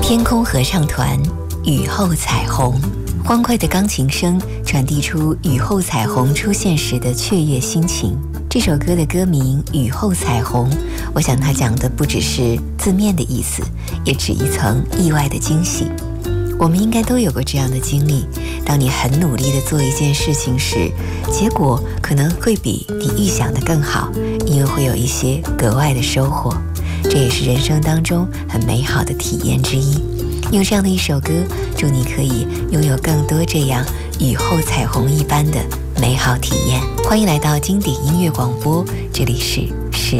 天空合唱团雨后彩虹，欢快的钢琴声传递出雨后彩虹出现时的雀跃心情。这首歌的歌名《雨后彩虹》，我想它讲的不只是字面的意思，也指一层意外的惊喜。我们应该都有过这样的经历，当你很努力地做一件事情时，结果可能会比你预想的更好，因为会有一些格外的收获。这也是人生当中很美好的体验之一。用这样的一首歌，祝你可以拥有更多这样雨后彩虹一般的美好体验。欢迎来到经典音乐广播，这里是时